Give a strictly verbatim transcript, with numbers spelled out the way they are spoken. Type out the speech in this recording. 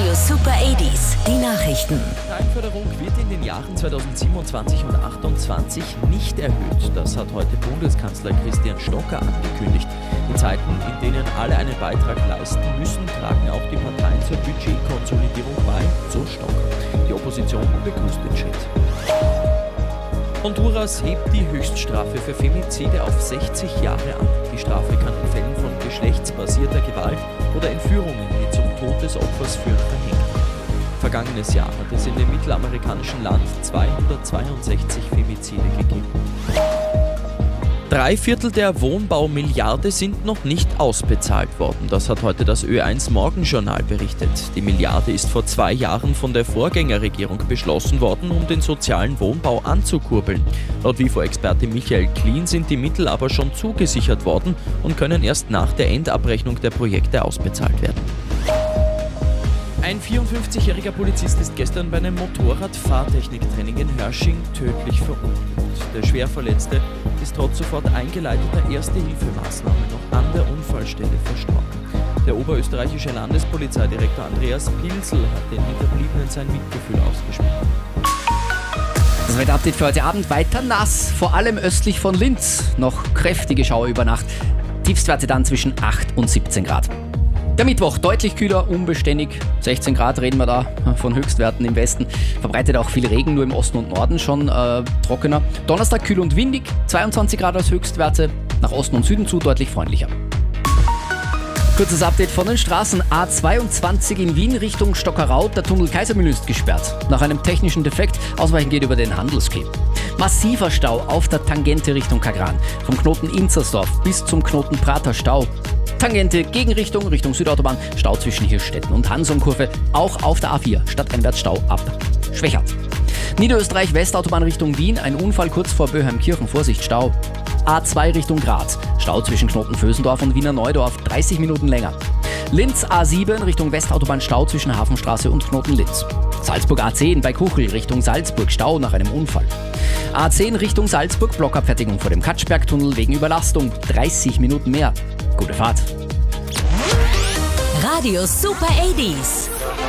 Radio Super achtziger, die Nachrichten. Die Einförderung wird in den Jahren zweitausendsiebenundzwanzig und achtundzwanzig nicht erhöht. Das hat heute Bundeskanzler Christian Stocker angekündigt. In Zeiten, in denen alle einen Beitrag leisten müssen, tragen auch die Parteien zur Budgetkonsolidierung bei, so Stocker. Die Opposition begrüßt den Schritt. Honduras hebt die Höchststrafe für Femizide auf sechzig Jahre an. Die Strafe kann in Fällen von geschlechtsbasierter Gewalt oder Entführungen, die zum Tod des Opfers führen, verhängt werden. Vergangenes Jahr hat es in dem mittelamerikanischen Land zweihundertzweiundsechzig Femizide gegeben. Drei Viertel der Wohnbaumilliarde sind noch nicht ausbezahlt worden. Das hat heute das Ö eins Morgenjournal berichtet. Die Milliarde ist vor zwei Jahren von der Vorgängerregierung beschlossen worden, um den sozialen Wohnbau anzukurbeln. Laut W I F O-Experte Michael Klien sind die Mittel aber schon zugesichert worden und können erst nach der Endabrechnung der Projekte ausbezahlt werden. Ein vierundfünfzigjähriger Polizist ist gestern bei einem Motorradfahrtechniktraining in Hörsching tödlich verunglückt. Der Schwerverletzte ist trotz sofort eingeleiteter Erste-Hilfemaßnahme noch an der Unfallstelle verstorben. Der oberösterreichische Landespolizeidirektor Andreas Pilsel hat den Hinterbliebenen sein Mitgefühl ausgesprochen. Das Wetterupdate für heute Abend: weiter nass, vor allem östlich von Linz. Noch kräftige Schauer über Nacht. Tiefstwerte dann zwischen acht und siebzehn Grad. Der Mittwoch deutlich kühler, unbeständig. sechzehn Grad reden wir da von Höchstwerten im Westen. Verbreitet auch viel Regen, nur im Osten und Norden schon äh, trockener. Donnerstag kühl und windig, zweiundzwanzig Grad als Höchstwerte. Nach Osten und Süden zu deutlich freundlicher. Kurzes Update von den Straßen. A zweiundzwanzig in Wien Richtung Stockerau. Der Tunnel Kaisermühl ist gesperrt. Nach einem technischen Defekt. Ausweichen geht über den Handelsquai. Massiver Stau auf der Tangente Richtung Kagran. Vom Knoten Inzersdorf bis zum Knoten Prater Stau. Tangente Gegenrichtung, Richtung Südautobahn, Stau zwischen Hirschstetten und Hansonkurve, auch auf der A vier, stadteinwärts Stau ab Schwächert. Niederösterreich Westautobahn Richtung Wien, ein Unfall kurz vor Böheimkirchen, Vorsicht, Stau. A zwei Richtung Graz, Stau zwischen Knoten Vösendorf und Wiener Neudorf, dreißig Minuten länger. Linz A sieben Richtung Westautobahn, Stau zwischen Hafenstraße und Knoten Linz. Salzburg A zehn bei Kuchel Richtung Salzburg, Stau nach einem Unfall. A zehn Richtung Salzburg, Blockabfertigung vor dem Katschbergtunnel wegen Überlastung, dreißig Minuten mehr. Gute Fahrt. Radio Super achtziger.